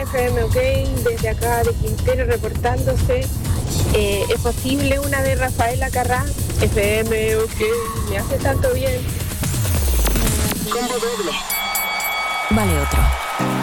FM OK, desde acá de Quintero reportándose. ¿Es posible una de Rafaela Carrá? FM OK, me hace tanto bien. Vale otro.